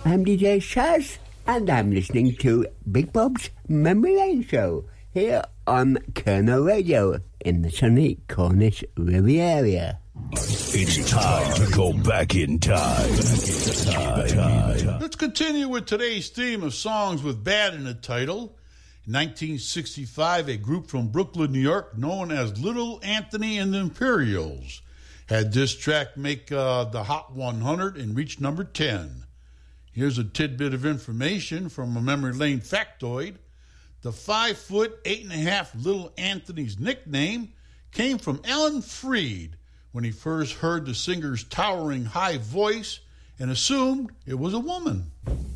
I'm DJ Shaz, and I'm listening to Big Bob's Memory Lane Show here on Colonel Radio in the sunny Cornish Riviera. It's time to go back in time. Let's continue with today's theme of songs with bad in the title. In 1965, a group from Brooklyn, New York, known as Little Anthony and the Imperials, had this track make the Hot 100 and reach number 10. Here's a tidbit of information from a memory lane factoid. The 5 foot, 8.5 Little Anthony's nickname came from Alan Freed when he first heard the singer's towering high voice and assumed it was a woman.